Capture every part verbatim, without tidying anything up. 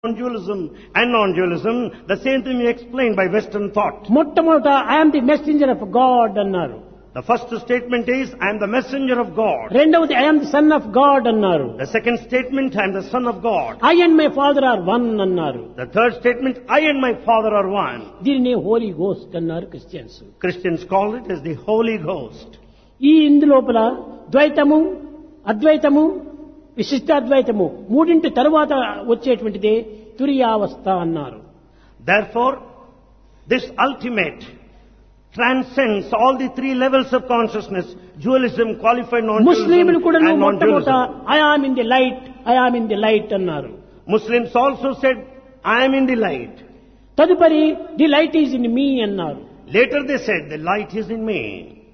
dualism and non-dualism, the same thing is explained by Western thought. మొట్టమొదట I am the messenger of God అన్నారు. The first statement is, I am the messenger of God. రెండవది I am the son of God అన్నారు. The second statement, I am the son of God. I and my father are one అన్నారు. The third statement, I and my father are one. దీనిని Holi ghost అన్నారు Christians. Christians call it as the Holy Ghost. ఈ ఇందు లోపల ద్వైతము, అద్వైతము, విశిష్టాద్వైతము మూడింటి తరువాత వచ్చేటువంటిదే తురియావస్థ అన్నారు. Therefore, this ultimate transcends all the three levels of consciousness: dualism, qualified ముస్లింలు non-dualism కూడా and మొట్టమొదట non-dualism. I am in the light, I am in the light అన్నారు. Muslims also said, I am in the light. తదుపరి the light is in me అన్నారు. Later they said, the light is in me.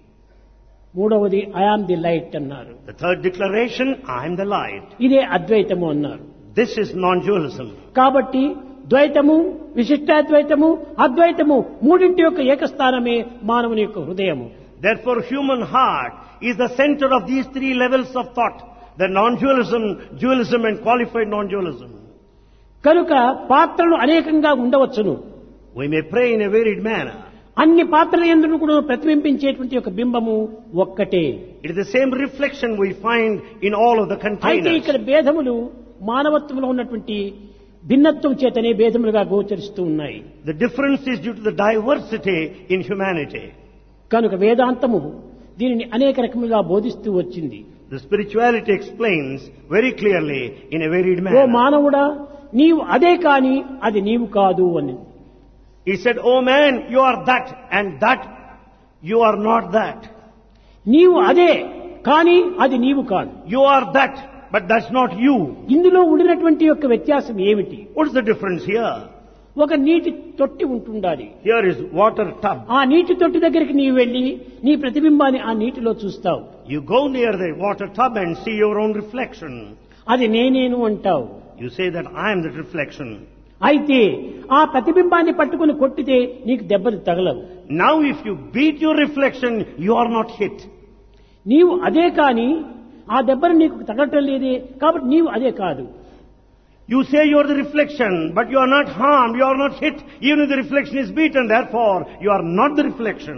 మూడవది I am the light అన్నారు. The third declaration, I am the light. ఇదే అద్వైతము అన్నారు. This is non-dualism. కాబట్టి ద్వైతము, విశిష్టాద్వైతము, అద్వైతము మూడింటి యొక్క ఏకస్థానమే మానవుని యొక్క హృదయము. Therefore, human heart is the center of these three levels of thought: the non-dualism, dualism and qualified non-dualism. కనుక పాత్రలు అనేకంగా ఉండవచ్చును. We may pray in a varied manner. అన్ని పాత్రల యందు కూడా ప్రతిబింబించేటువంటి ఒక బింబము ఒక్కటే. It is the same reflection we find in all of the అయితే containers. ఇక్కడ భేదములు మానవత్వంలో ఉన్నటువంటి భిన్నత్వం చేతనే భేదములుగా గోచరిస్తూ ఉన్నాయి. The difference is due to the diversity in humanity. కనుక వేదాంతము దీనిని అనేక రకములుగా బోధిస్తూ వచ్చింది. The spirituality explains very clearly in a varied oh manner. మానవుడా, నీవు అదే కాని అది నీవు కాదు అని. He said, "Oh man, you are that, and that you are not that. నీవు అదే కాని అది నీవు కాదు. You are that, but that's not you." ఇందులో ఉండినటువంటి యొక్క వ్యత్యాసం ఏమిటి? What's the difference here? ఒక నీటి తొట్టి ఉంటుండాలి. Here is water tub. ఆ నీటి తొట్టి దగ్గరికి నీవు వెళ్ళి నీ ప్రతిబింబాన్ని ఆ నీటిలో చూస్తావు. You go near the water tub and see your own reflection. అది నేనేను అంటావు. You say that I am that reflection. అయితే ఆ ప్రతిబింబాన్ని పట్టుకుని కొట్టితే నీకు దెబ్బలు తగలవు. Now if you beat your reflection, you are not hit. నీవు అదే కాని ఆ దెబ్బలు నీకు తగలటం లేదే, కాబట్టి నీవు అదే కాదు. You say you are the reflection, but you are not harmed, you are not hit, even if the reflection is beaten, therefore you are not the reflection.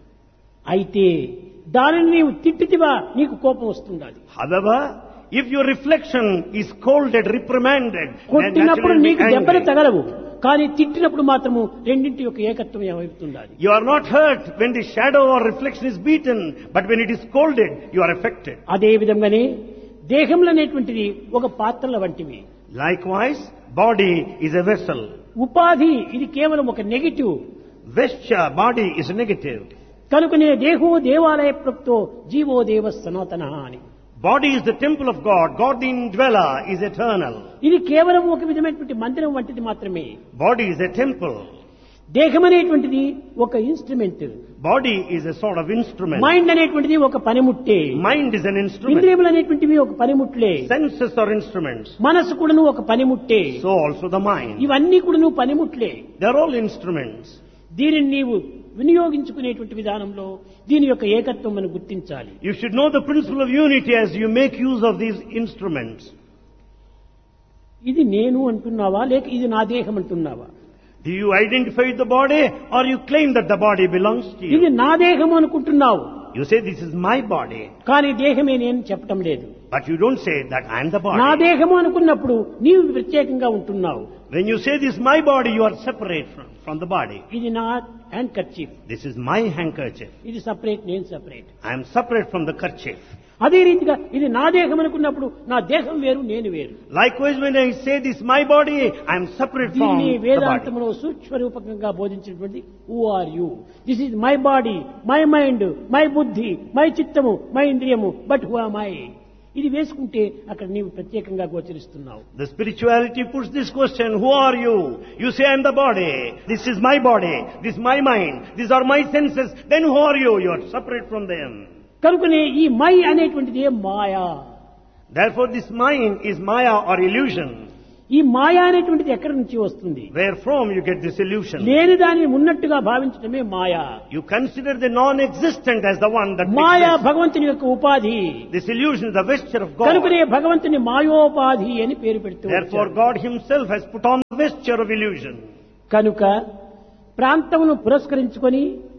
అయితే దానిని నీవు తిట్టితివా నీకు కోపం వస్తుండాలి. However, if your reflection is scolded, reprimanded, then కొట్టినప్పుడు naturally నీకు you'll be దెబ్బలు angry. తగలవు, కానీ తిట్టినప్పుడు మాత్రము రెండింటి యొక్క ఏకత్వం ఏమవుతుండాలి. You are not hurt when the shadow or reflection is beaten, but when it is scolded, you are affected. అదే విధంగానే దేహములు అనేటువంటిది ఒక పాత్రల వంటివి. Likewise, body is a vessel. ఉపాధి ఇది కేవలం ఒక negative. Vesture, body is negative. కనుకనే దేహో దేవాలయ ప్రోక్తో జీవో దేవ సనాతన అని. Body is the temple of God. God the indweller is eternal. ఇది కేవలం ఒక విధమైనటువంటి మందిరం వంటిది మాత్రమే. Body is a temple. దేహం అనేటువంటిది ఒక instrument. Body is a sort of instrument. Mind అనేటువంటిది ఒక పనిముట్టే. Mind is an instrument. ఇంద్రియములు అనేటువంటివి ఒక పనిముట్లే. Senses are instruments. మనసు కూడాను ఒక పనిముట్టే. So also the mind. ఇవన్నీ కూడాను పనిముట్లే. They are all instruments. దీనిని నీవు వినియోగించుకునేటువంటి విధానంలో దీని యొక్క ఏకత్వం మనం గుర్తించాలి. You should know the principle of unity as you make use of these instruments. ఇది నేను అంటున్నావా లేక ఇది నా దేహం అంటున్నావా? Do you identify with the body or you claim that the body belongs to ఇది you? నా దేహం అనుకుంటున్నావు, You say this is my body, కానీ దేహమే నేను చెప్పటం లేదు. but you don't say that I am the నా body. దేహము అనుకున్నప్పుడు నీవు ప్రత్యేకంగా ఉంటున్నావు. When you say this is my body, you are separate from, from the body. ఇది నా hand kerchief, This is my handkerchief. ఇది సపరేట్, నేను separate. I am separate from the kerchief. అదే రీతిగా ఇది నా దేహం అనుకున్నప్పుడు నా దేహం వేరు, నేను వేరు. Likewise, when I say this is my body, I am separate from దీనిని the body. వేదాంతంలో సూక్ష్మ రూపకంగా బోధించినటువంటి who are you, this is my body, my mind, my బుద్ధి, మై చిత్తము, మై ఇంద్రియము, బట్ హూ ఆమ్ ఐ. ఇది వేసుకుంటే అక్కడ నీవు ప్రత్యేకంగా గోచరిస్తున్నావు. The spirituality puts this question, who are you? You say I am the body, this is my body, this is my mind, these are my senses, then who are you? You are separate from them. కనుకనే ఈ my అనేటువంటిది మాయా. Therefore this mind is maya or illusion. ఈ మాయ అనేటువంటిది ఎక్కడి నుంచి వస్తుంది? Where from you get this illusion? లేని దానిని ఉన్నట్టుగా భావించడమే మాయ. You consider the non-existent as the one that Maya exists. భగవంతుని యొక్క ఉపాధి. This illusion is the vesture of God. కనుకనే భగవంతుని మాయోపాధి అని పేరు పెడుతూ Therefore వచ్చారు. God himself has put on the vesture of illusion. కనుక ప్రాంతమును పురస్కరించుకొని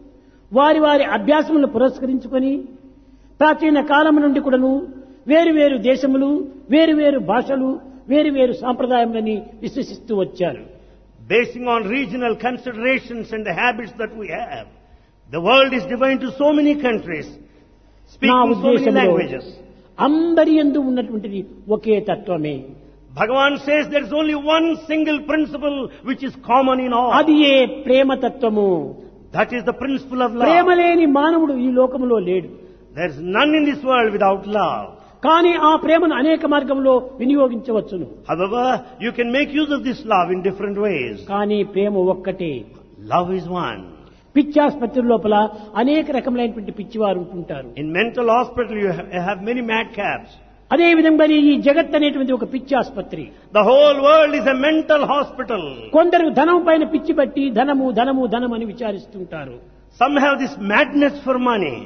వారి వారి అభ్యాసములను పురస్కరించుకొని ప్రాచీన కాలం నుండి కూడాను వేరు వేరు దేశములు, వేరు వేరు భాషలు, వేరు వేరు సాంప్రదాయములని విశ్వసిస్తూ వచ్చారు. Basing on regional considerations and the habits that we have, the world is divided into so many countries, నా speaking so many ఉద్దేశంలో languages. అందరి యందు ఉన్నటువంటిది ఒకే తత్వమే. Bhagavan says there is only one single principle which is common in all. అది ఏ ప్రేమ తత్వము. That is the principle of Prema love. లేని మానవుడు ఈ లోకములో లేడు. There is none in this world without love. కానీ ఆ ప్రేమను అనేక మార్గంలో వినియోగించవచ్చును. However, you can make use of this love in different ways. కానీ ప్రేమ ఒక్కటే. Love is one. పిచ్చాసుపత్రి లోపల అనేక రకములైనటువంటి పిచ్చివారు ఉంటుంటారు. In mental hospital you ha- have many madcaps. అదే విధంగా ఈ జగత్ అనేటువంటి ఒక పిచ్చి ఆసుపత్రి. The whole world is a mental hospital. కొందరు ధనం పైన పిచ్చి పట్టి ధనము ధనము ధనం అని విచారిస్తుంటారు. Some have this madness for money.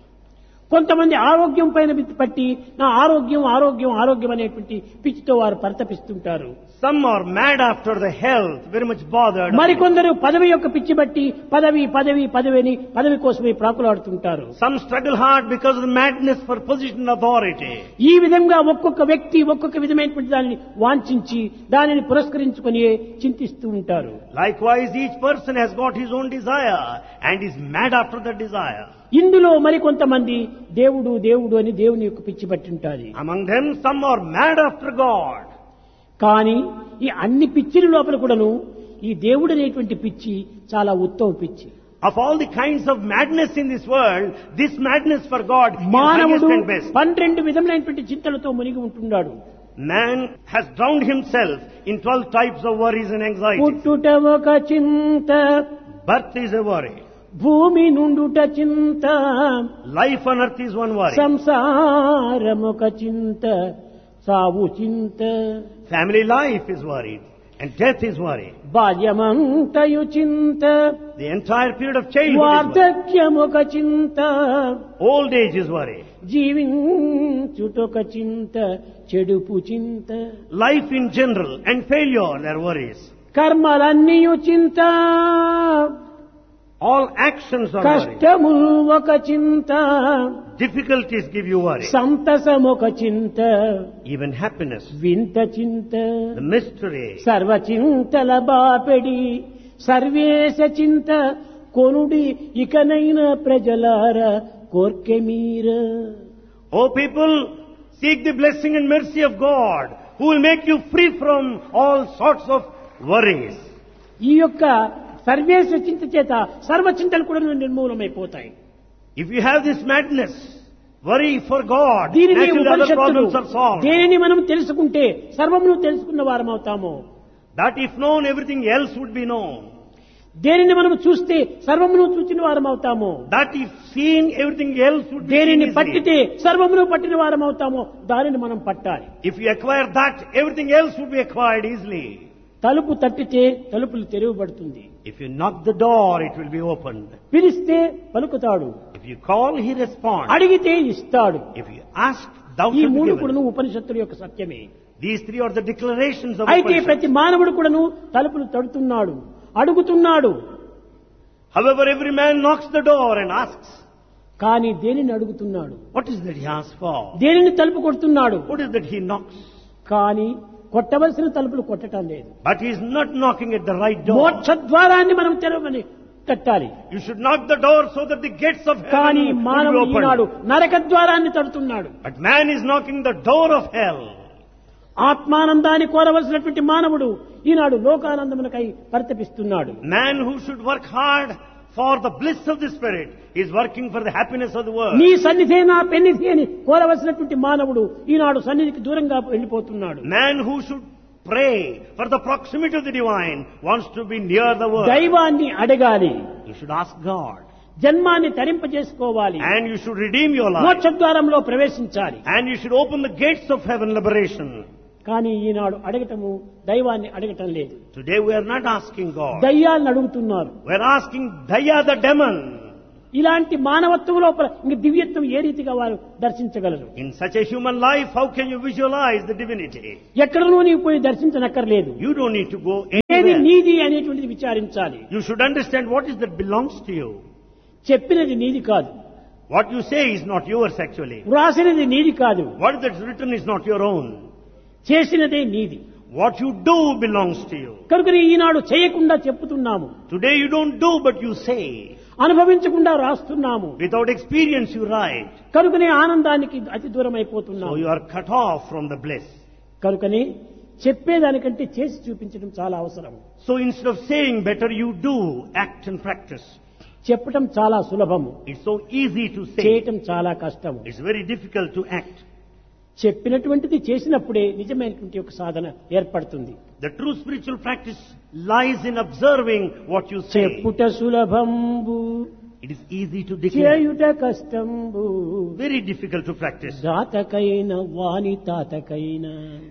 కొంతమంది ఆరోగ్యం పైన పట్టి నా ఆరోగ్యం ఆరోగ్యం ఆరోగ్యం అనేటువంటి పిచ్చితో వారు పరితపిస్తుంటారు. Some are mad after the health, very much bothered. మరికొందరు పదవి యొక్క పిచ్చి బట్టి పదవి పదవి పదవి అని పదవి కోసమే ప్రాకులాడుతుంటారు. Some struggle hard because of the madness for position and authority. ఈ విధంగా ఒక్కొక్క వ్యక్తి ఒక్కొక్క విధమైనటువంటి దానిని వాంఛించి దానిని పురస్కరించుకొని చింతిస్తూ ఉంటారు. Likewise, each person has got his own desire and is mad after that desire. ఇందులో మరికొంతమంది దేవుడు దేవుడు అని దేవుని యొక్క పిచ్చి పట్టి ఉంటారు. Among them, some are mad after God. కానీ ఈ అన్ని పిచ్చిల లోపల కూడాను ఈ దేవుడు అనేటువంటి పిచ్చి చాలా ఉత్తమ పిచ్చి. Of all the kinds of madness in this world, this madness for God is మానవుడు highest and best. పన్నెండు విధములైనటువంటి చింతలతో మునిగి ఉంటున్నాడు. Man has drowned himself in twelve types of worries and anxieties. పుట్టుట ఒక చింత, Birth is a worry. భూమి నుండుట చింత, Life on earth is one worry. సంసారమొక చింత, సావు చింత, Family life is worried. And death is worry. బాల్యమంతయు చింత, The entire period of childhood is worry. వార్ధక్యమొక చింత, Old age is worry. జీవించుటొక చింత, చెడుపు చింత, Life in general and failure are worries. కర్మలన్నీయు చింత, All actions are worry. కష్టము ఒక చింత, Difficulties give you worry. సంతసమొక చింత, Even happiness. వింత చింత, The mystery. సర్వచింతల బాపెడి సర్వేశ చింత, కొనుడి ఇకనైన ప్రజలార కోర్కె మీర. O people, seek the blessing and mercy of God, who will make you free from all sorts of worries. ఈ యొక్క సర్వేశ చింత చేత సర్వచింతలు కూడా నిర్మూలమైపోతాయి. If you have this madness, worry for God, దీనిని naturally other ఉపనిషత్తులు problems are solved. దేనిని మనం తెలుసుకుంటే సర్వమును తెలుసుకున్న వారం అవుతాము. That if known, everything else would be known. దేనిని మనం చూస్తే సర్వమును చూచిన వారం అవుతాము. That if seen, everything else would be దేనిని seen easily. పట్టితే సర్వమును పట్టిన వారం అవుతాము. దానిని మనం పట్టాలి. If you acquire that, everything else would be acquired easily. తలుపు తట్టితే తలుపులు తెరవబడుతుంది. If you knock the door, it will be opened. పిలిస్తే పలుకుతాడు. If you call, he responds. అడిగితే ఇస్తాడు. If you ask, thou ఈ shalt be మూడు given. కూడాను ఉపనిషత్తుల యొక్క సత్యమే. These three are the declarations of అయితే Upanishad. ప్రతి మానవుడు కూడాను తలుపులు తడుతున్నాడు, అడుగుతున్నాడు. However, every man knocks the door and asks. కానీ దేనిని అడుగుతున్నాడు? What is that he asks for? దేనిని తలుపు కొడుతున్నాడు? What is that he knocks? కానీ కొట్టవలసిన తలుపులు కొట్టడం లేదు. But he is not knocking at the right door. మోక్ష ద్వారాన్ని మనం తెరవని తట్టాలి. You should knock the door so that the gates of heaven కానీ will be మానవుడు ఈనాడు opened. నరక ద్వారాన్ని తడుతున్నాడు. But man is knocking the door of hell. ఆత్మానందాన్ని కోరవలసినటువంటి మానవుడు ఈనాడు లోకానందమునకై పరితపిస్తున్నాడు. Man who should work hard for the bliss of the spirit is working for the happiness of the world. నీ సన్నిధే నా పెన్నిధి అని కోరవలసినటువంటి మానవుడు ఈనాడు సన్నిధికి దూరంగా వెళ్ళిపోతున్నాడు. Man who should pray for the proximity of the divine wants to be near the world. దైవాన్ని అడగాలి. You should ask God. జన్మాన్ని తరింపజేసుకోవాలి. And you should redeem your life. మోక్ష ద్వారంలో ప్రవేశించాలి. And you should open the gates of heaven liberation. కానీ ఈనాడు అడగటము దైవాన్ని అడగటం లేదు. Today we are not asking God. దయ్యాలను అడుగుతున్నారు. We are asking Daya the demon. ఇలాంటి మానవత్వం లోపల ఇంక దివ్యత్వం ఏ రీతిగా వారు దర్శించగలరు? In such a human life, how can you visualize the divinity? ఎక్కడనో నీవు పోయి దర్శించనక్కర్లేదు. You don't need to go ఏది anywhere. నీది అనేటువంటిది విచారించాలి. You should understand what is that belongs to you. చెప్పినది నీది కాదు. What you say is not yours actually. వ్రాసినది నీది కాదు. What is that's written is not your own. చేసినదే నీది. What you do belongs to you. కనుక ఈనాడు చేయకుండా చెప్పుతున్నాము. Today you don't do but you say. అనుభవించకుండా రాస్తున్నాము. Without experience you write. కనుకనే ఆనందానికి అతి దూరం అయిపోతున్నాము. So you are cut off from the bliss. కనుకనే చెప్పేదానికంటే చేసి చూపించడం చాలా అవసరం. So instead of saying better you do, act and practice. చెప్పటం చాలా సులభము. It's so easy to say. చేయటం చాలా కష్టము. It's very difficult to act. చెప్పినటువంటిది చేసినప్పుడే నిజమైనటువంటి ఒక సాధన ఏర్పడుతుంది. The true spiritual practice lies in observing what you say. చెప్పుట సులభంబు It is easy to declare. చేయుట కష్టంబు Very difficult to practice. దాతకైన వాని తాతకైన.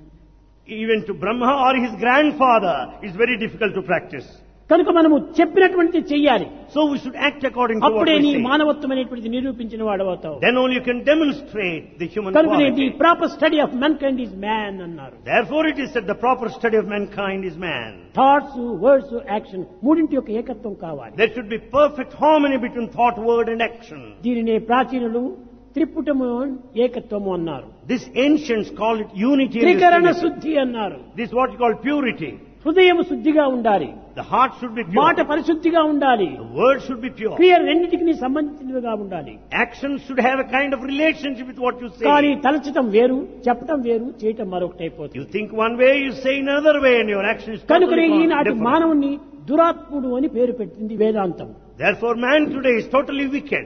Even to Brahma or his grandfather, it's very difficult to practice. కనుక మనము చెప్పినటువంటిది చెయ్యాలి. So we should act according to what అప్పుడే నీ we say. మానవత్వం అనేటువంటిది నిరూపించిన వాడవుతావు. Then only you can demonstrate the human కనుక the quality. Proper study of mankind is man అన్నారు. Therefore it is said the proper study of mankind is man. Thoughts, words, action మూడింటి యొక్క ఏకత్వం కావాలి. There should be perfect harmony between thought, word and action. దీనినే ప్రాచీనులు త్రిపుటము ఏకత్వము అన్నారు. This ancients call it unity. and త్రికరణ unity. శుద్ధి అన్నారు. This is what you call purity. హృదయం శుద్ధిగా ఉండాలి. The heart should be మాట pure. పరిశుద్ధిగా ఉండాలి. The word should be pure. క్రియ రెండింటికి సంబంధించినవిగా ఉండాలి. Actions should have a kind of relationship with what you కానీ say. తలచటం వేరు, చెప్పటం వేరు, చేయటం మరొకటి You అయిపోతుంది. think one way, you say another way, and your action is కనుకనే totally ఈనాటి different. మానవుణ్ణి దురాత్ముడు అని పేరు పెట్టింది వేదాంతం. Therefore man today is totally wicked.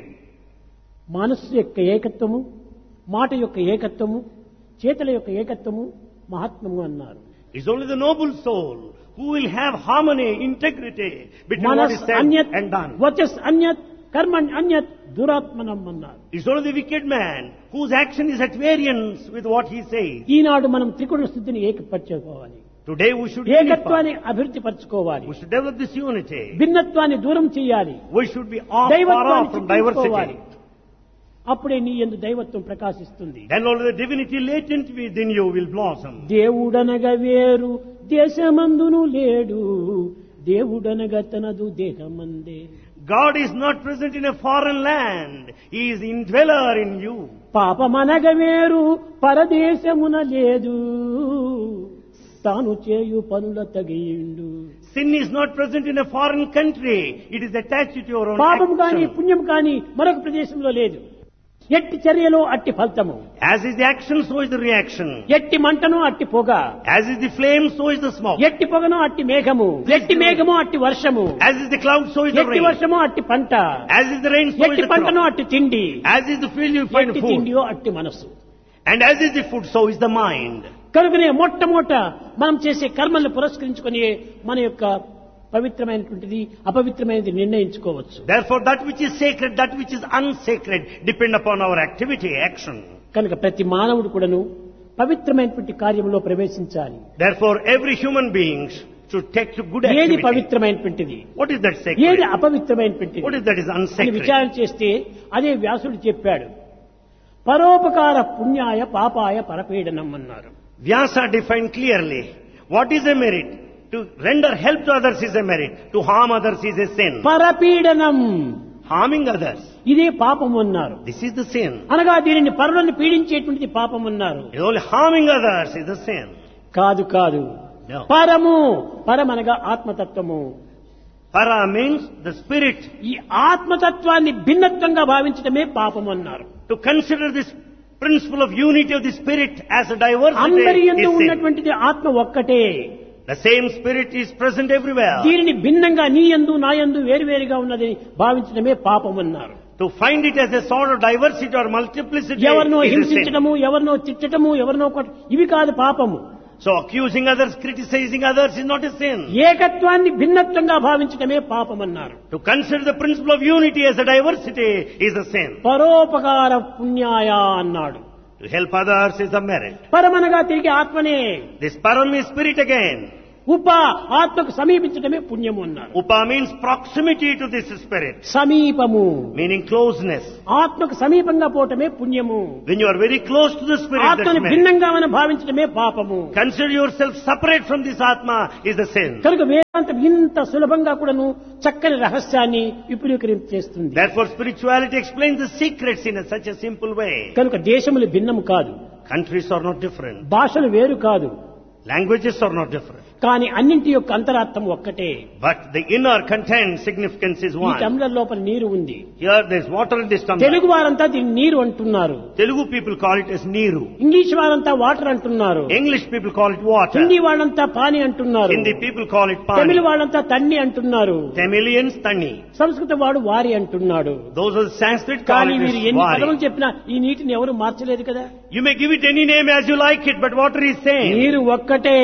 మనస్సు యొక్క ఏకత్వము, మాట యొక్క ఏకత్వము, చేతల యొక్క ఏకత్వము మహాత్మము అన్నారు. It's only the noble soul who will have harmony, integrity between what మనస్ is said అన్యత్, and done. వచస్ అన్యత్, కర్మణ్ అన్యత్, దురాత్మనం అన్నారు. It's only the wicked man whose action is at variance with what he says. ఈనాడు మనం త్రిగుణ స్థితిని ఏకపరచుకోవాలి. Today we should unify. ఏకత్వాన్ని అభివృద్ధి పరచుకోవాలి. We should develop this unity. భిన్నత్వాన్ని దూరం చేయాలి. We should be off, far దైవత్వాన్ని off from చిత్రించుకోవాలి. diversity. అప్పుడే నీ యందు దైవత్వం ప్రకాశిస్తుంది. Then only the divinity latent within you will blossom. దేవుడనగా వేరు దేశమందును లేడు, దేవుడనగా తనదు దేహమందే. God is not present in a foreign land. He is indweller in you. పాపమనగ వేరు పరదేశమున లేదు, తాను చేయు పనుల తగియిండు. Sin is not present in a foreign country. It is attached to your own పాపం కాని action. పుణ్యం కాని మరొక ప్రదేశంలో లేదు. ఎట్టి చర్యలో అట్టి ఫలితము, As is the action, so is the reaction. ఎట్టి మంటను అట్టి పొగ, As is the flame, so is the smoke. ఎట్టి పొగను అట్టి మేఘము, ఎట్టి మేఘము అట్టి వర్షము, As is the cloud, so is the ఎట్టి rain. వర్షము అట్టి పంట, As is the rain, so is ఎట్టి the పంటను crop. అట్టి తిండి, As is the field, you find ఎట్టి food. తిండియో అట్టి మనస్సు. And as is the food, so is the mind. కనుకనే మొట్టమొదట మనం చేసే కర్మల్ని పురస్కరించుకొని మన యొక్క పవిత్రమైనటువంటిది అపవిత్రమైనది నిర్ణయించుకోవచ్చు. Therefore, that which is sacred, that which is unsacred, depend upon our activity, action. కనుక ప్రతి మానవుడు కూడాను పవిత్రమైనటువంటి కార్యంలో ప్రవేశించాలి. Therefore, every human being should take to good ఏది activity. పవిత్రమైనటువంటిది, What is that ఏది sacred? అపవిత్రమైనటువంటిది What is that is అని unsacred? విచారణ చేస్తే అదే వ్యాసుడు చెప్పాడు. పరోపకార పుణ్యాయ పాపాయ పరపీడనం అన్నారు. Vyasa defined clearly what is a merit. To render help to others is a merit. To harm others is a sin. పరపీడనం Harming others, ఇదే పాపం అన్నారు. this is the sin. అనగా దీనిని పరులను పీడించేటువంటిది పాపం అన్నారు. It's only harming others is the sin. కాదు కాదు, No. పరము, పరమనగా ఆత్మతత్వము. Para means the spirit. ఈ ఆత్మతత్వాన్ని భిన్నత్వంగా భావించడమే పాపం అన్నారు. To consider this principle of unity of the spirit as a diversity అందరి యందు is sin. ఉన్నటువంటిది ఆత్మ ఒక్కటే. The same spirit is present everywhere. దీనిని భిన్నంగా నీ యందు నా యందు వేరువేరుగా ఉన్నది భావించడమే పాపం అన్నారు. To find it as a sort of diversity or multiplicity ఎవరినో is a sin. హింసించడము, ఎవరినో తిట్టడము, ఎవరినో కొట్ట- ఇవి కాదు పాపము. So accusing others, criticizing others is not a sin. ఏకత్వాన్ని భిన్నత్వంగా భావించడమే పాపం అన్నారు. To consider the principle of unity as a diversity is a sin. పరోపకార పుణ్యాయ అన్నాడు. To To help others is a merit. పరమనగా తిరిగి ఆత్మనే. This param is spirit again. ఉప ఆత్మకు సమీపించడమే పుణ్యము అన్నారు. Upa means proximity to this spirit, సమీపము meaning closeness. ఆత్మకు సమీపంగా పోవటమే పుణ్యము. When you are very close to the spirit, ఆత్మను that's merit. భిన్నంగా మనం భావించడమే పాపము. Consider yourself separate from this Atma is the sin. కనుక వేదాంతం ఇంత సులభంగా కూడాను చక్కని రహస్యాన్ని విపులీకరించేస్తుంది. Therefore spirituality explains the secrets in a, such a simple way. కనుక దేశములు భిన్నము కాదు, Countries are not different. భాషలు వేరు కాదు, Languages are not different. కానీ అన్నింటి యొక్క అంతరార్థం ఒక్కటే. But the inner content significance is ఈ one. టంబ్లర్ లోపల నీరు ఉంది. Here there is water in this tumbler. Telugu వారంతా దీన్ని నీరు అంటున్నారు, Telugu people call it as Neeru. English వారంతా వాటర్ అంటున్నారు, English people call it water. Hindi వాళ్ళంతా పాని అంటున్నారు, Hindi people call it Tamil Pani. వాళ్ళంతా తన్ని అంటున్నారు, Tamilians Tani. సంస్కృత వాడు వారి అంటున్నాడు. Those are Sanskrit call కానీ it వీరు as ఎన్ని పదములు Vari. చెప్పినా ఈ నీటిని ఎవరు మార్చలేదు కదా. You may give it any name as you like it, but water is same. నీరు ఒక్కటే.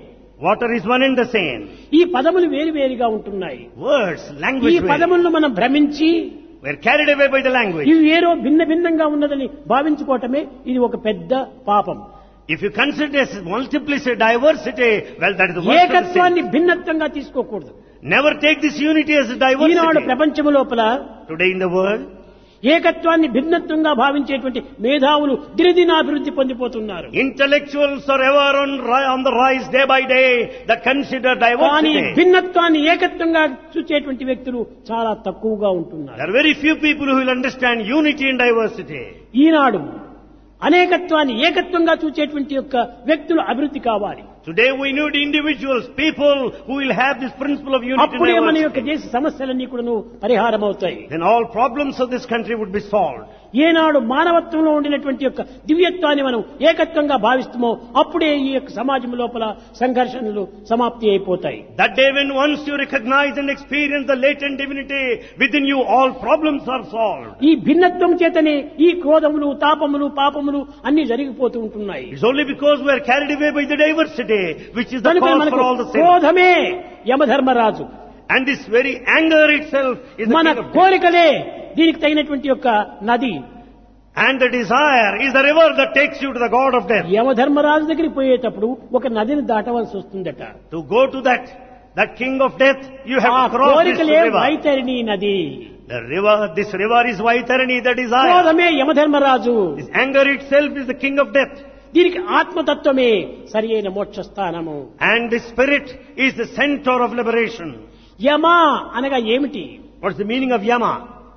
Water is one and the same. ఈ పదములు వేరు వేరుగా ఉంటున్నాయి. Words, ఈ language vary. పదములను మనం భ్రమించి We are carried away by the language. ఇవి వేరో భిన్న భిన్నంగా ఉన్నదని భావించుకోవటమే ఇది ఒక పెద్ద పాపం. If you consider as multiplicity, diversity, well, that is the worst of the sin. ఏకత్వాన్ని భిన్నత్వంగా తీసుకోకూడదు. Never take this unity as a Eenadu diversity. ప్రపంచము లోపల Today in the world, ఏకత్వాన్ని భిన్నత్వంగా భావించేటువంటి మేధావులు దినదినాభివృద్ధి పొందిపోతున్నారు. intellectuals are ever on, ri- on the rise day by day that consider కానీ diversity. భిన్నత్వాన్ని ఏకత్వంగా చూచేటువంటి వ్యక్తులు చాలా తక్కువగా ఉంటున్నారు. There are very few people who will understand unity and diversity. ఈనాడు అనేకత్వాన్ని ఏకత్వంగా చూచేటువంటి యొక్క వ్యక్తులు అభివృద్ధి కావాలి. Today we need individuals, people who will have this principle of unity and అప్పుడే మన యొక్క diversity. దేశ సమస్యలన్నీ కూడాను పరిహారం అవుతాయి. Then all problems of this country would be solved. ఏనాడు మానవత్వంలో ఉండినటువంటి యొక్క దివ్యత్వాన్ని మనం ఏకత్వంగా భావిస్తామో అప్పుడే ఈ యొక్క సమాజం లోపల సంఘర్షణలు సమాప్తి అయిపోతాయి. That day when once you recognize and experience the latent divinity within you, all problems are solved. ఈ భిన్నత్వం చేతనే ఈ క్రోధములు తాపములు పాపములు అన్ని జరిగిపోతూ ఉంటున్నాయి. It's only because we are carried away by the diversity, which is the కనుక cause మనకు for all the sin. క్రోధమే Yamadharmaraju, And this very anger itself is the మన king of death. కోరికలే దీనికి తగినటువంటి యొక్క నది. And the desire is the river that takes you to the god of death. Yamadharmaraju దగ్గరికి పోయేటప్పుడు ఒక నదిని దాటవలసి వస్తుందట. To go to that, that king of death, you have ఆ to cross this కోరికలే river. వైతరిణి నది. The river, this river is Vaitarani, the desire. క్రోధమే Yamadharmaraju, This anger itself is the king of death. దీనికి ఆత్మతత్వమే సరి అయిన మోక్షస్థానము. And the spirit is the center of liberation. యమ అనగా ఏమిటి? What's the meaning of Yama?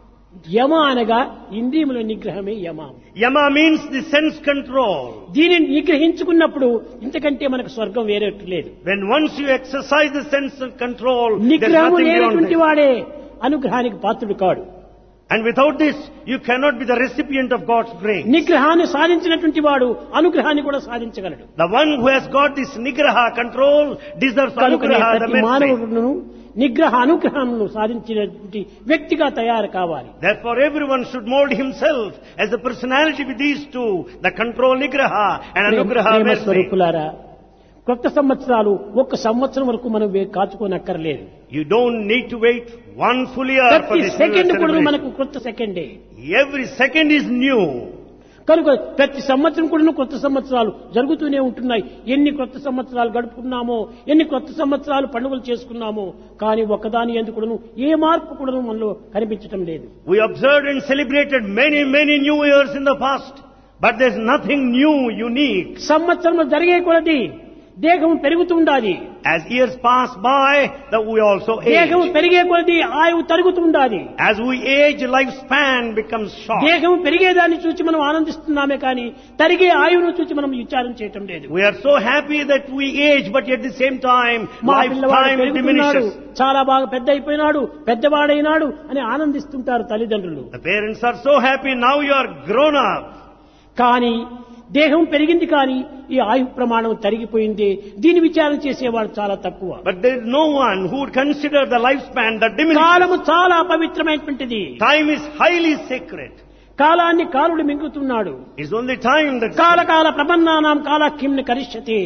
యమ అనగా ఇంద్రియముల నిగ్రహమే యమ. Yama means the sense control. దీనిని నిగ్రహించుకున్నప్పుడు ఇంతకంటే మనకు స్వర్గం వేరేట్టు లేదు. When once you exercise the sense of control, there's నిగ్రహము nothing beyond లేనటువంటి this. వాడే అనుగ్రహానికి పాత్రుడు కాడు. And without this, you cannot be the recipient of God's grace. నిగ్రహాన్ని సాధించినటువంటి వాడు అనుగ్రహాన్ని కూడా సాధించగలడు. The one who has got this nigraha control deserves కనుకనే anugraha, the ప్రతి mercy. మానవుడును నిగ్రహ అనుగ్రహంను సాధించినటువంటి వ్యక్తిగా తయారు కావాలి. Therefore everyone should mold himself as a personality with these two, the control nigraha and anugraha Prema mercy. స్వరూపులారా, కొత్త సంవత్సరాలు ఒక్క సంవత్సరం వరకు మనం వే- కాచుకోనక్కర్లేదు. You don't need to wait one full year for ప్రతి this new సెకండ్ కూడా celebration. మనకు కొత్త సెకండే. Every second is new. కనుక ప్రతి సంవత్సరం కూడా కొత్త సంవత్సరాలు జరుగుతూనే ఉంటున్నాయి. ఎన్ని కొత్త సంవత్సరాలు గడుపుకున్నామో, ఎన్ని కొత్త సంవత్సరాలు పండుగలు చేసుకున్నామో, కానీ ఒక్కదాని ఎందుకు కూడాను ఏ మార్పు కూడా మనలో కనిపించటం లేదు. We observed and celebrated many, many new years in the past, but there's nothing new, unique. సంవత్సరం జరిగే కొలది దేహం పెరుగుతూ ఉండాలి. As years pass by, that we also దేహం age. పెరిగే కొలది ఆయువు తరుగుతూ ఉండాలి. As we age, lifespan becomes short. దేహం పెరిగేదాన్ని చూసి మనం ఆనందిస్తున్నామే కానీ తరిగే ఆయువును చూసి మనం విచారం చేయటం లేదు. We are so happy that we age, but at the same time, మా పిల్లవాడు lifetime పెరుగుతున్నాడు, diminishes. చాలా బాగా పెద్ద అయిపోయినాడు, పెద్దవాడైనాడు అని ఆనందిస్తుంటారు తల్లిదండ్రులు. The parents are so happy, now you are grown up. కానీ దేహం పెరిగింది కానీ ఈ ఆయు ప్రమాణం తరిగిపోయింది. దీని విచారం చేసేవాడు చాలా తక్కువ. But there is no one who would consider the lifespan that diminishes. కాలము చాలా పవిత్రమైనటువంటిది. Time is highly sacred. కాలాన్ని కాలుడు మింగుతున్నాడు. It's only time that... కాలకాల ప్రపన్నానాం కాలాఖ్యంని కరిష్యతే.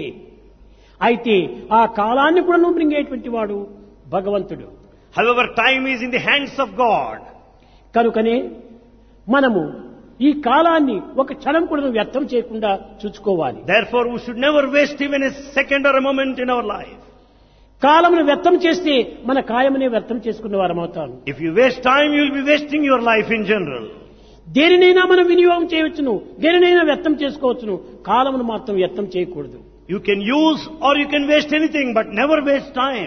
అయితే ఆ కాలాన్ని కూడా మింగేటువంటి వాడు భగవంతుడు. However, time is in the hands of God. కనుకనే మనము ఈ కాలాన్ని ఒక క్షణం కూడా వ్యర్థం చేయకుండా చూసుకోవాలి. Therefore, we should never waste even a second or a moment in our life. కాలమును వ్యర్థం చేస్తే మన కాయమునే వ్యర్థం చేసుకున్న వారం అవుతాం. If you waste time, you will be wasting your life in general. దేనినైనా మనం వినియోగం చేయవచ్చును, దేనినైనా వ్యర్థం చేసుకోవచ్చును, కాలమును మాత్రం వ్యర్థం చేయకూడదు. You can use or you can waste anything, but never waste time.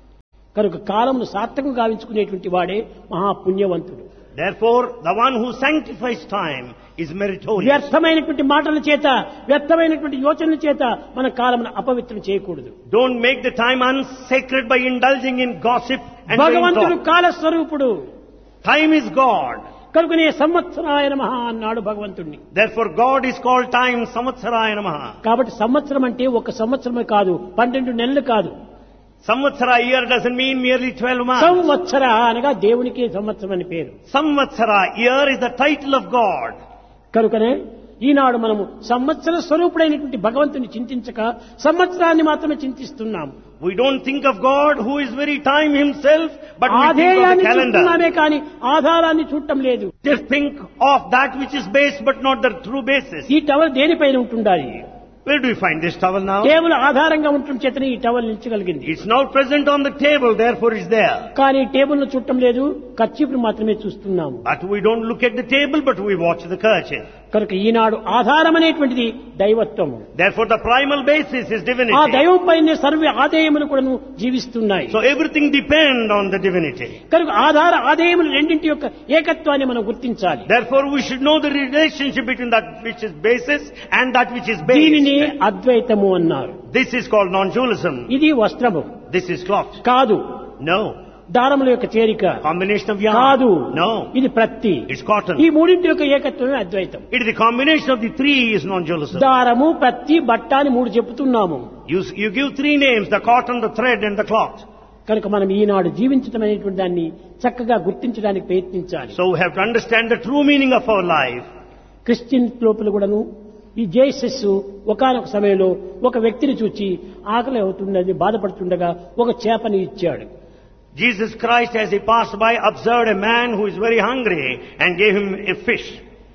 కనుక కాలమును సార్థకం గావించుకునేటువంటి వాడే మహాపుణ్యవంతుడు. Therefore, the one who sanctifies time is meritorious. వ్యర్థమైనటువంటి మాటల చేత, వ్యర్థమైనటువంటి యోచనల చేత మన కాలమును అపవిత్రం చేయకూడదు. Don't make the time unsacred by indulging in gossip and vain భగవంతుడు talk. కాల స్వరూపుడు. Time is God. కనుకనే సంవత్సరాయ నమః అన్నాడు భగవంతుడిని. Therefore, God is called time, Samvatsaraya Namaha. కాబట్టి సంవత్సరం అంటే ఒక సంవత్సరమే కాదు, పన్నెండు నెలలు కాదు. Samvatsara year doesn't mean merely twelve months. సంవత్సర అనగా దేవునికి సంవత్సరం అని పేరు. Samvatsara year is the title of God. కనుకనే ఈనాడు మనము సంవత్సర స్వరూపుడైనటువంటి భగవంతుని చింతించక సంవత్సరాన్ని మాత్రమే చింతిస్తున్నాం. We don't think of God who is very time himself, but we think of the ఆధేయాన్ని calendar. చూస్తున్నామే కానీ ఆధారాన్ని చూడటం లేదు. Just think of that which is base but not the true basis. ఈ టవల్ దేనిపైన ఉంటుండాలి? Where do we find this towel now? కేవలం ఆధారంగా ఉంటుంది చేతనే ఈ towel నిలిచగలిగింది. It's now present on the table, therefore it's there. కానీ టేబుల్ ను చూడటం లేదు, కర్చీఫ్ను మాత్రమే చూస్తున్నాము. But we don't look at the table, but we watch the kerchief. కనుక ఈనాడు ఆధారం అనేటువంటిది దైవత్వము. Therefore the primal basis is ఆ divinity. దైవం పైనే సర్వ ఆదేయములు కూడా జీవిస్తున్నాయి. So everything depends on the divinity. కనుక ఆధార ఆదేయములు రెండింటి యొక్క ఏకత్వాన్ని మనం గుర్తించాలి. Therefore we should know the relationship between that which is basis and that which is base. దీనిని అద్వైతము అన్నారు. This is called non-dualism. ఇది వస్త్రము This is cloth. కాదు, No. దారముల యొక్క చేరిక Combination of yarn. కాదు, No. ఇది ప్రత్తి. It's cotton. ఈ మూడింటి యొక్క ఏకత్వమే అద్వైతం. It is the combination of the three is non-dualism. దారము, ప్రత్తి, బట్ట అని మూడు చెప్తున్నాము. You, you give three names, the cotton, the thread and the cloth. కనుక మనం ఈనాడు జీవించడం అనేటువంటి దాన్ని చక్కగా గుర్తించడానికి ప్రయత్నించాలి. So we have to understand the true meaning of our life. Christian లోపల కూడాను ఈ జేసస్ ఒకానొక సమయంలో ఒక వ్యక్తిని చూచి ఆకలి అవుతున్నది బాధపడుతుండగా ఒక చేపని ఇచ్చాడు. Jesus Christ, as he passed by, observed a man who is very hungry and gave him a fish.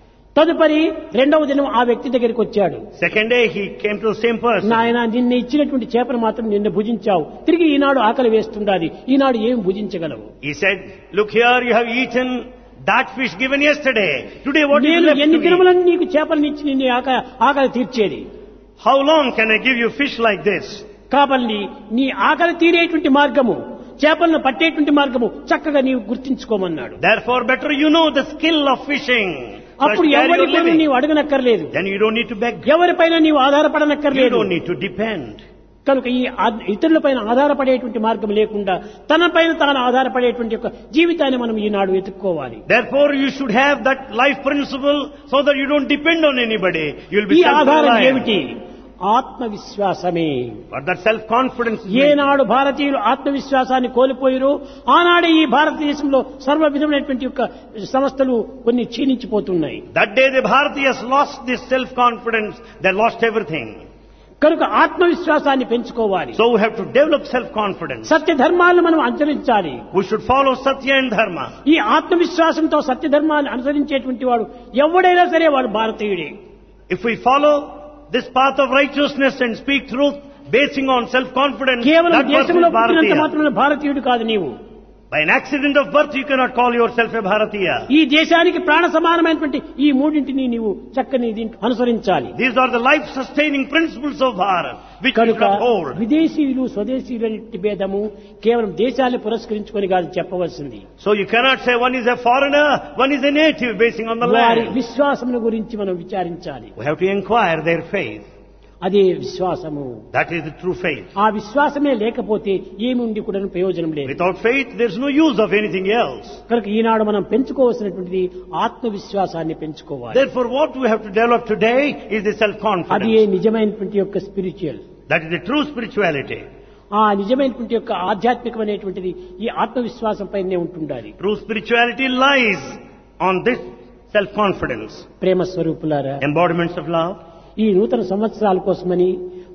తదుపరి రెండవ దినం ఆ వ్యక్తి దగ్గరికి వచ్చాడు. Second day he came to the same person. నాయన, నిన్న ఇచ్చినటువంటి చేపను మాత్రం నిన్న భుజించావు, తిరిగి ఈనాడు ఆకలి వేస్తుండాలి, ఈనాడు ఏం భుజించగలవు? He said, look here, you have eaten that fish given yesterday. Today what is నేను left ఎన్ని to eat? దినములను నీకు చేపలను ఇచ్చి నిన్ను ఆక- ఆకలి తీర్చేది? How long can I give you fish like this? కాబట్టి నీ ఆకలి తీరేటువంటి మార్గము, చేపలను పట్టేటువంటి మార్గము చక్కగా నీవు గుర్తించుకోమన్నాడు. Therefore better you know the skill of fishing. అప్పుడు First carry your ఎవరిపైన living. నీవు అడగనక్కర్లేదు, Then you don't need to beg. ఎవరిపైన నీవు You ఆధారపడనక్కర్లేదు. don't need to depend. కనుక ఈ ఆ- ఇతరులపైన ఆధారపడేటువంటి మార్గం లేకుండా తనపైన తాను ఆధారపడేటువంటి యొక్క జీవితాన్ని మనం ఈనాడు వెతుక్కోవాలి. Therefore you should have that life principle so that you don't depend on anybody. You'll be ఈ ఆధారం self-reliant. ఏమిటి? ఆత్మవిశ్వాసమే. But that self-confidence is ఏనాడు భారతీయులు ఆత్మవిశ్వాసాన్ని కోల్పోయారో ఆనాడే ఈ భారతదేశంలో సర్వ విధమైనటువంటి యొక్క సంస్థలు కొన్ని క్షీణించిపోతున్నాయి. that day the Bharatiyas lost this self-confidence. They lost everything. కనుక ఆత్మవిశ్వాసాన్ని పెంచుకోవాలి. So we have to develop self-confidence. సత్య ధర్మాలను మనం అనుసరించాలి. We should follow Satya and Dharma. ఈ ఆత్మవిశ్వాసంతో సత్య ధర్మాన్ని అనుసరించేటువంటి వాడు ఎవడైనా సరే వాడు భారతీయుడే. If we follow this path of righteousness and speak truth basing on self-confidence, కేవలం that person దేశంలో is పుట్టినంత Bharatiya. మాత్రమే భారతీయుడు కాదు నీవు. By an accident of birth you cannot call yourself a Bharatiya. ఈ దేశానికి ప్రాణ సమానమైనటువంటి ఈ మూడింటిని నీవు చక్కని దీంట్లో అనుసరించాలి. These are the life-sustaining principles of Bharat, which we కనుక should uphold. విదేశీయులు స్వదేశీయుల భేదము కేవలం దేశాన్ని పురస్కరించుకొని కాదు చెప్పవలసింది. So you cannot say one is a foreigner, one is a native, basing on the వారి land. విశ్వాసముల గురించి మనం విచారించాలి. We have to inquire their faith. అదే విశ్వాసము. That is the true faith. ఆ విశ్వాసమే లేకపోతే ఏమి ఉండి కూడా ప్రయోజనం లేదు. Without faith, there is no use of anything else. కనుక ఈనాడు మనం పెంచుకోవాల్సినటువంటిది ఆత్మవిశ్వాసాన్ని పెంచుకోవాలి. Therefore, what we have to develop today is the అది self-confidence. నిజమైనటువంటి యొక్క spiritual. That is the true spirituality. ఆ నిజమైనటువంటి యొక్క ఆధ్యాత్మికమైనటువంటిది ఈ ఆత్మవిశ్వాసం పైనే ఉంటుండాలి. True spirituality lies on this self-confidence. ప్రేమ స్వరూపులారా, Embodiments of love. ఈ నూతన సంవత్సరాల కోసమని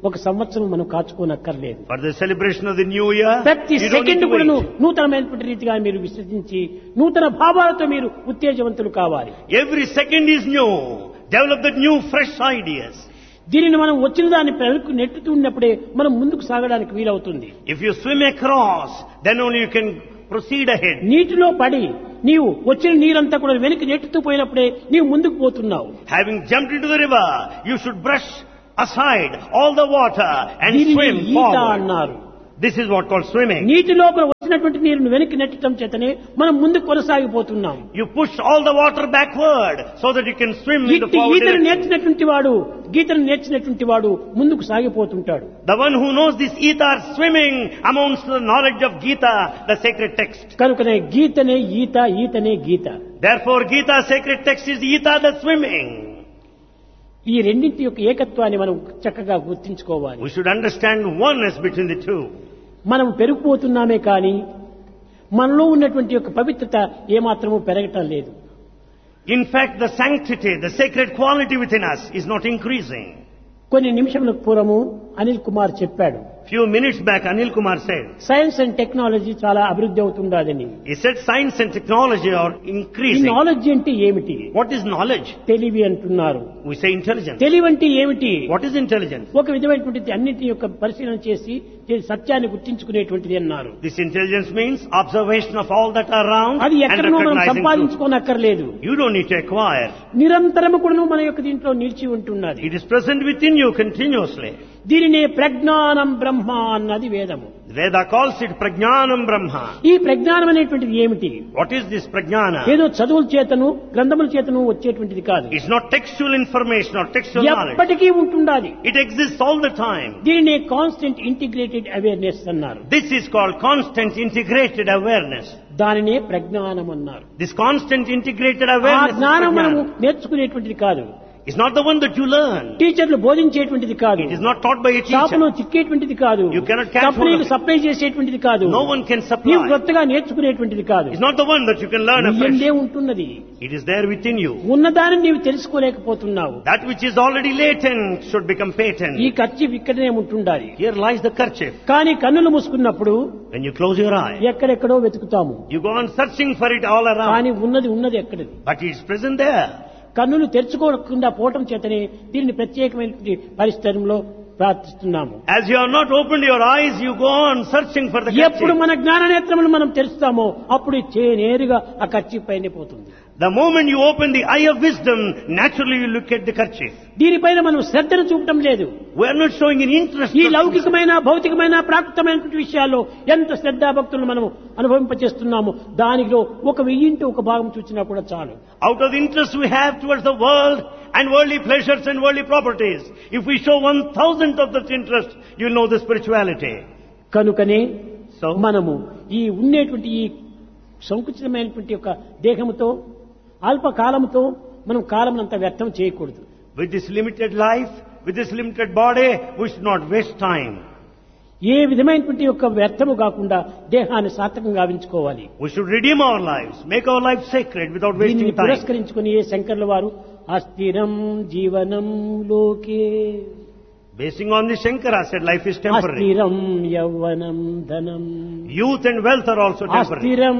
ఒక సంవత్సరం మనం కాచుకోనక్కర్లేదు. For the celebration of the new year, ప్రతి you don't need second to కూడా wait. నూతనమైనటువంటి రీతిగా మీరు విశ్వసించి నూతన భావాలతో మీరు ఉత్తేజవంతులు కావాలి. Every second is new. Develop the new, fresh ideas. దీనిని మనం వచ్చిన దాన్ని వెనక్కు నెట్టుతున్నప్పుడే మనం ముందుకు సాగడానికి వీలవుతుంది. If you swim across, then only you can proceed ahead. నీటిలో పడి నీవు వచ్చిన నీరంతా కూడా వెనక్కి నెట్టుతూ పోయినప్పుడే నీవు ముందుకు పోతున్నావు. Having jumped into the river, you should brush aside all the water and దీనిని swim ఈత forward. అన్నారు. This is what called swimming. నీటి లోపల వచ్చినటువంటి నీరును వెనక్కి నెట్టడం చేతనే మనం ముందుకు కొనసాగిపోతున్నాం. You push all the water backward so that you can swim in the ఇట్టి forward ఈతను direction. నేర్చినటువంటి వాడు గీతను నేర్చినటువంటి వాడు ముందుకు సాగిపోతుంటాడు. The one who knows this Gita swimming amounts to the knowledge of Gita, the sacred text. కనుకనే గీతనే ఈత, ఈతనే గీత. Therefore, Gita sacred text is Gita, the swimming. ఈ రెండింటి యొక్క ఏకత్వాన్ని మనం చక్కగా గుర్తించుకోవాలి. We should understand oneness between the two. మనం పెరిగిపోతున్నామే కానీ మనలో ఉన్నటువంటి యొక్క పవిత్రత ఏమాత్రము పెరగటం లేదు. In fact, the sanctity, the sacred quality within us is not increasing. కొన్ని నిమిషములకు పూర్వము అనిల్ కుమార్ చెప్పాడు, Few minutes back, Anil Kumar said, science and technology చాలా అభివృద్ధి అవుతుండాలని. he said science and technology are ఈ increasing. నాలెడ్జ్ అంటే ఏమిటి? What is knowledge? తెలివి అంటున్నారు. We say intelligence. తెలివి అంటే ఏమిటి? What is intelligence? ఒక విధమైనటువంటి అన్నింటి యొక్క పరిశీలన చేసి దీని సత్యాన్ని గుర్తించుకునేటువంటిది అన్నారు. This intelligence means observation of all that are around అది and ఎక్కడనో మనం recognizing truth. సంపాదించుకోనక్కర్లేదు. You don't need to acquire. నిరంతరము కూడా మన యొక్క దీంట్లో నిలిచి ఉంటున్నది. It is present within you continuously. దీనినే ప్రజ్ఞానం బ్రహ్మ అన్నది వేదము. Veda calls it Prajnanam Brahma. ఈ ప్రజ్ఞానం అనేటువంటిది ఏమిటి? What is this Prajnana? ఏదో చదువుల చేతను గ్రంథముల చేతను వచ్చేటువంటిది కాదు. It's not textual information or textual knowledge. ఎప్పటికీ ఉంటుండాలి. It exists all the time. దీనినే కాన్స్టెంట్ ఇంటిగ్రేటెడ్ అవేర్నెస్ అన్నారు. This is called constant integrated awareness. దానినే ప్రజ్ఞానం అన్నారు. This constant integrated ఆ awareness is జ్ఞానం మనము Prajnana. నేర్చుకునేటువంటిది కాదు. It's not the one that you learn. టీచర్లు బోధించేటువంటిది కాదు. It is not taught by a షాపులో teacher. చిక్కేటువంటిది కాదు. You cannot catch hold కంపెనీలు of it. సప్లై చేసేటువంటిది కాదు. No one can నీవు supply. కొత్తగా నేర్చుకునేటువంటిది కాదు. It's not the one that you can learn afresh. నీయందే ఉంటున్నది. It is there within you. ఉన్నదాన్ని నీవు తెలుసుకోలేకపోతున్నావు. That which is already latent should become ఈ patent. ఖర్చు ఇక్కడనే ఉంటుండాలి. Here lies the kerchief. కానీ కన్నులు మూసుకున్నప్పుడు When you close your eye, ఎక్కడెక్కడో వెతుకుతాము. you go on searching for it all around. కానీ ఉన్నది ఉన్నది ఎక్కడిది? But it's present there. కన్నులు తెరుచుకోకుండా పోవటం చేతనే దీనిని ప్రత్యేకమైనటువంటి పరిస్థితుల్లో ప్రార్థిస్తున్నాము. As you have not opened your eyes, you go on searching for the ఎప్పుడు kerchief. మన జ్ఞాన నేత్రములు మనం తెరుస్తామో అప్పుడు చే నేరుగా ఆ ఖర్చు పైనే పోతుంది. The moment you open the eye of wisdom, naturally you look at the kerchief. దీనిపైన మనం శ్రద్ధను చూపటం లేదు. We are not showing any interest. ఈ లౌకికమైన భౌతికమైన ప్రాకృతమైనటువంటి విషయాల్లో ఎంత శ్రద్ధాభక్తులు మనం అనుభవింపచేస్తున్నాము. దానిలో ఒక వెయ్యింటి ఒక భాగం చూసినా కూడా చాలు. Out of the interest we have towards the world and worldly pleasures and worldly properties, if we show one thousandth of that interest, you know the spirituality. కనుకనే So, మనము ఈ ఉండేటువంటి ఈ సంకుచితమైనటువంటి యొక్క దేహముతో అల్పకాలముతో మనం కాలం అంతా వ్యర్థం చేయకూడదు. with this limited life, with this limited body, we should not waste time. ఏ విధమైనటువంటి యొక్క వ్యర్థము కాకుండా దేహాన్ని సార్థకంగా గావించుకోవాలి. We should redeem our lives, make our lives sacred without దీన్ని wasting time. పురస్కరించుకుని ఏ శంకర్ల వారు అస్థిరం జీవనం లోకే Basing on the Shankara said life is temporary. అస్థిరం యౌవనం ధనం Youth and wealth are also temporary. అస్థిరం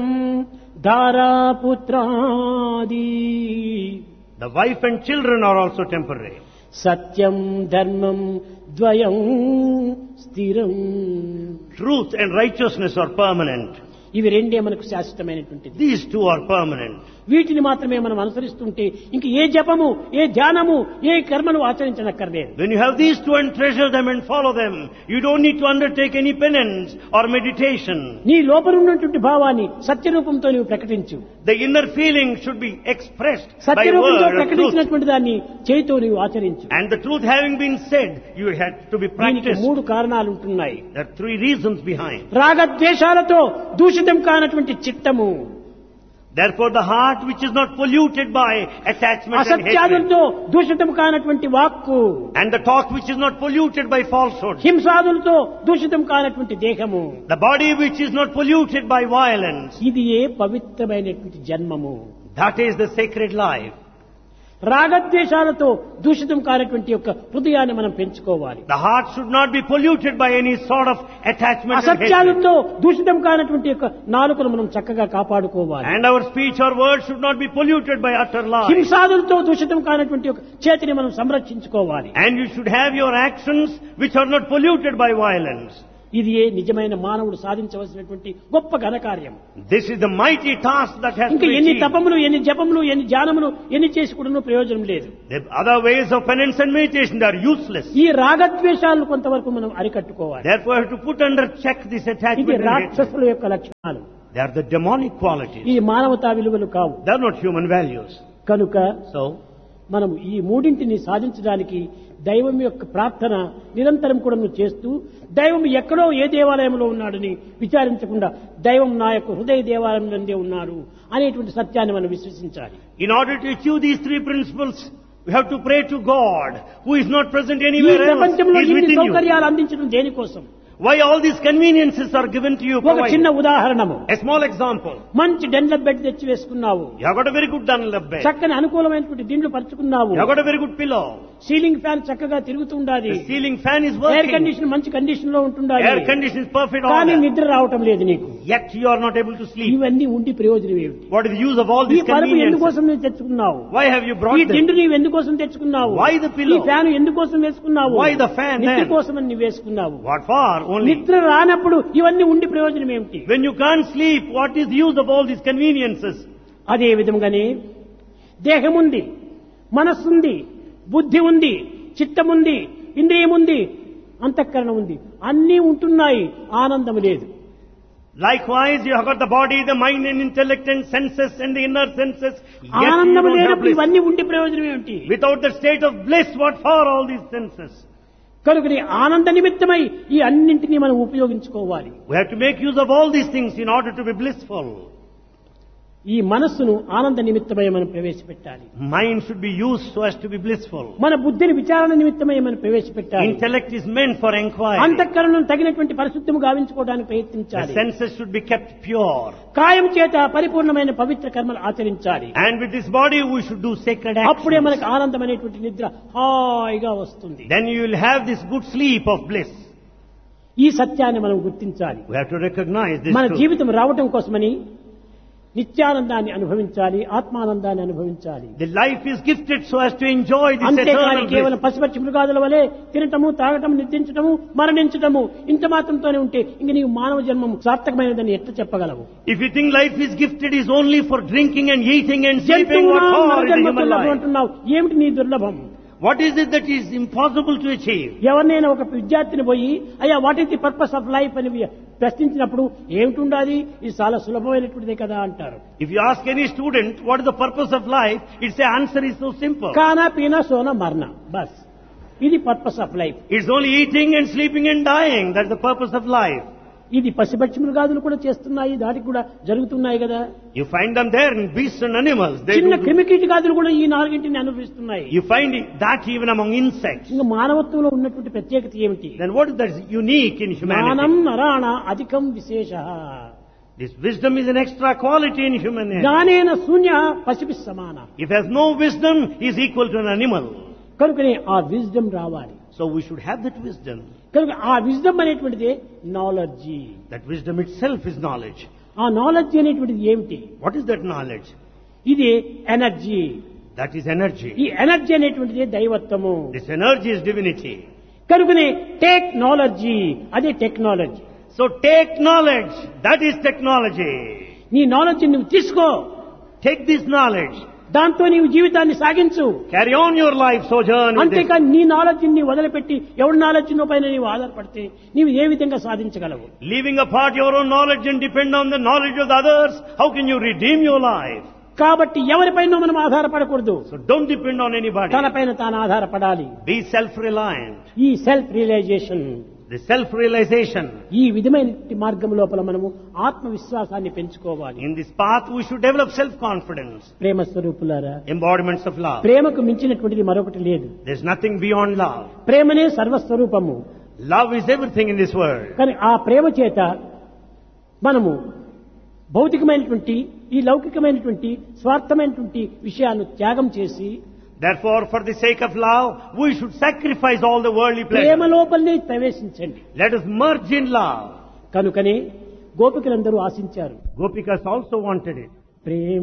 ధారాపుత్రాది The wife and children are also temporary. సత్యం ధర్మం ద్వయం స్థిరం. Truth and righteousness are permanent. ఇవి రెండే మనకు శాశ్వతమైనటువంటిది. These two are permanent. వీటిని మాత్రమే మనం అనుసరిస్తుంటే ఇంక ఏ జపము ఏ ధ్యానము ఏ కర్మను ఆచరించనక్కర్లేదు. When you have these two and treasure them and follow them, you don't need to undertake any penance or meditation. నీ లోపల ఉన్నటువంటి భావాన్ని సత్యరూపంతో నీవు ప్రకటించు. The inner feeling should be expressed by సత్యరూపంతో word or truth. ప్రకటించినటువంటి దాన్ని చేయితో నీవు ఆచరించు. And the truth having been said, you had to be దీనికి practiced. మూడు కారణాలు ఉంటున్నాయి. There are three reasons behind. రాగద్వేషాలతో దూషితం కానటువంటి చిత్తము, Therefore the heart which is not polluted by attachment and hatred, అసత్యాదులతో దూషితం కానటువంటి వాక్కు, and the talk which is not polluted by falsehood, హింసాదులతో దూషితం కానటువంటి దేహము, the body which is not polluted by violence, ఇది ఏ పవిత్రమైనటువంటి జన్మము. that is the sacred life. రాగద్వేషాలతో దూషితం కానటువంటి యొక్క హృదయాన్ని మనం పెంచుకోవాలి. The heart should not be polluted by any sort of attachment and hatred. అసత్యాలతో దూషితం కానటువంటి యొక్క నాలుకను మనం చక్కగా కాపాడుకోవాలి. And our speech or words should not be polluted by utter lies. హింసాదులతో దూషితం కానటువంటి యొక్క చేతిని మనం సంరక్షించుకోవాలి. And you should have your actions which are not polluted by violence. ఇది ఏ నిజమైన మానవుడు సాధించవలసినటువంటి గొప్ప ఘనకార్యం. This is the mighty task that has to ఇంకా be ఎన్ని achieved. తపములు, ఎన్ని జపములు, ఎన్ని ధ్యానములు, ఎన్ని చేసి కూడా ప్రయోజనం లేదు. The other ways of penance and meditation are useless. ఈ రాగద్వేషాలను కొంతవరకు మనం అరికట్టుకోవాలి. Therefore, you have to put under check this attachment ఇది and hatred. రాక్షసుల యొక్క లక్షణాలు. They are the demonic qualities. ఈ మానవతా విలువలు కావు. They are not human values. కనుక So, మనం ఈ మూడింటిని సాధించడానికి దైవం యొక్క ప్రార్థన నిరంతరం కూడా చేస్తూ, దైవం ఎక్కడో ఏ దేవాలయంలో ఉన్నాడని విచారించకుండా దైవం నా యొక్క హృదయ దేవాలయంలోనే ఉన్నాడు అనేటువంటి సత్యాన్ని మనం విశ్వసించాలి. in order to achieve these three principles, we have to pray to God, who is not present ఈ anywhere else. ప్రపంచంలో He is ఇన్ని within you. సౌకర్యాలు అందించడం దేనికోసం? Why all these conveniences are given to you? ఒక చిన్న provided? ఉదాహరణము. A small example. మంచి డెన్ల bed తెచ్చి వేసుకున్నావు, You have got a very good Dunlop bed. చక్కని అనుకూలమైనటువంటి దిండ్లు పరుచుకున్నావు, You have got a very good pillow. Ceiling fan చక్కగా తిరుగుతుండాలి, The ceiling fan is air working. Condition మంచి condition లో ఉంటుండాలి, Air condition is perfect కానీ order. నిద్ర రావటం లేదు నీకు. Yet you are not able to sleep. ఇవన్నీ ఉండి ప్రయోజనం ఏమిటి? What is the use of all ఈ these పరుపు conveniences? ఎందుకోసం నువ్వు తెచ్చుకున్నావు? Why have you ఈ brought them? దిండు నీవు ఎందుకోసం తెచ్చుకున్నావు? Why the pillow? ఈ ఫ్యాన్ ఎందుకోసం వేసుకున్నావు? Why the fan నిద్ర then? కోసం నువ్వు వేసుకున్నావు. What for? Only. నిద్ర రానప్పుడు ఇవన్నీ ఉండి ప్రయోజనం ఏమిటి? When you can't sleep, what is the use of all these conveniences? అదే విధంగానే దేహం ఉంది, మనస్సుంది, బుద్ధి ఉంది, చిత్తం ఉంది, ఇంద్రియం ఉంది, అంతఃకరణ ఉంది, అన్నీ ఉంటున్నాయి, ఆనందం లేదు. Likewise, you have got the body, the mind and intellect and senses and the inner senses. Yet you ఆనందం don't have లేనప్పుడు bliss. ఇవన్నీ ఉండి ప్రయోజనం ఏమిటి? Without the state of bliss, what for all these senses? కనుకని ఆనంద నిమిత్తమై ఈ అన్నింటినీ మనం ఉపయోగించుకోవాలి. We have to make use of all these things in order to be blissful. ఈ మనస్సును ఆనంద నిమిత్తమై మనం ప్రవేశపెట్టాలి. Mind should be used so as to be blissful. మన బుద్ధిని విచారణ నిమిత్తమై మనం ప్రవేశపెట్టాలి. Intellect is meant for inquiry. అంతఃకరణను తగినటువంటి పరిశుద్ధము గావించుకోవడానికి The ప్రయత్నించాలి. senses should be kept pure. కాయం చేత పరిపూర్ణమైన పవిత్ర కర్మలు ఆచరించాలి. And with this body, we should do sacred అప్పుడే actions. మనకు ఆనందం అనేటువంటి నిద్ర హాయిగా వస్తుంది. Then you will have this good sleep of bliss. ఈ సత్యాన్ని మనం గుర్తించాలి. We have to recognize this మన truth. జీవితం రావటం కోసమని నిత్యానందాన్ని అనుభవించాలి, ఆత్మానందాన్ని అనుభవించాలి. The life is gifted so as to enjoy this అంతేకాని eternal కేవలం bliss. పసిపచ్చి మృగాదుల వలె తినటము, తాగటం, నిద్రించటము, మరణించటము ఇంత మాత్రంతోనే ఉంటే ఇంక నీవు మానవ జన్మం సార్థకమైనదని ఎట్లా చెప్పగలవు? If you think life is gifted is only for drinking and eating and sleeping, what జంతువునా for is the నరజన్మ human దుర్లభం life? అంటున్నావు, ఏమిటి నీ దుర్లభం? What is it that is impossible to achieve? ఎవరినైనా ఒక విద్యార్థిని పోయి అయ్యా what is the purpose of life అని ప్రశ్నించినప్పుడు ఏమిటి ఉండాలి, ఇది చాలా సులభమైనటువంటిదే కదా అంటారు. If you ask any student what is the purpose of life, its answer is so simple. కానా పీనా సోనా మరణ, బస్, ఇది purpose of life. It's only eating and sleeping and dying. That's the purpose of life. ఇది పసిపచ్చి మృగాదులు కూడా చేస్తున్నాయి, దాటికి కూడా జరుగుతున్నాయి కదా. You find them there in beasts and animals. They చిన్న do- క్రిమికీటకాదులు కూడా ఈ నాలుగింటిని అనుభవిస్తున్నాయి. You find that even among insects. ఇంకా మానవత్వంలో ఉన్నటువంటి ప్రత్యేకత ఏమిటి? Then what is that is unique in జ్ఞానం humanity? నరాణ అధికం విశేష, This wisdom is an extra quality in humanity. జ్ఞానేన శూన్య పసిపి సమాన. If has no wisdom, he is equal to an animal. కనుకనే ఆ విజ్డమ్ రావాలి. So we should have that wisdom. కనుక ఆ విజ్డమ్ అనేటువంటిది knowledge. That wisdom itself is knowledge. ఆ knowledge అనేటువంటిది ఏమిటి? What is that knowledge? ఇది ఎనర్జీ. That is energy. ఈ ఎనర్జీ అనేటువంటిది దైవత్వము. This energy is divinity. కనుకనే టేక్ నాలెడ్జి, అదే technology. So take knowledge. That is technology. నీ నాలెడ్జి నువ్వు తీసుకో, Take this knowledge. దాంతో నీవు జీవితాన్ని సాగించు. Carry on your life sojourn with this. అంతేకాని నీ నాలెడ్జ్ ని వదిలిపెట్టి ఎవరి నాలెడ్జ్ పైన నీవు ఆధారపడితే నీవు ఏ విధంగా సాధించగలవు? Leaving apart your own knowledge and depend on the knowledge of the others, how can you redeem your life? కాబట్టి ఎవరిపైన మనం ఆధారపడకూడదు, So don't depend on anybody. తనపైన తాను ఆధారపడాలి. Be self-reliant. ఈ సెల్ఫ్ రియలైజేషన్, The self-realization. ఈ విధమైన మార్గం లోపల మనము ఆత్మవిశ్వాసాన్ని పెంచుకోవాలి. In this path we should develop self-confidence. ప్రేమ స్వరూపులారా, Embodiments of love. ప్రేమకు మించినటువంటిది మరొకటి లేదు. There's nothing beyond love. ప్రేమనే సర్వస్వరూపము. Love is everything in this world. కానీ ఆ ప్రేమ చేత మనము భౌతికమైనటువంటి ఈ లౌకికమైనటువంటి స్వార్థమైనటువంటి విషయాలను త్యాగం చేసి Therefore, for the sake of love, we should sacrifice all the worldly Prema pleasures. లోపలనే ప్రవేశించండి. Let us merge in love. కనుకనే గోపికలందరూ ఆశించారు. Gopikas also wanted it. Prema